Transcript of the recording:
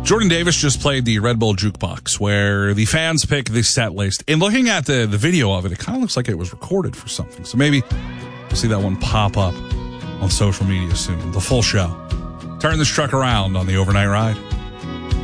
Jordan Davis just played the Red Bull Jukebox, where the fans pick the set list. And looking at the video of it, it kind of looks like it was recorded for something. So maybe we'll see that one pop up on social media soon. The full show. Turn this truck around on the Overnight Ride.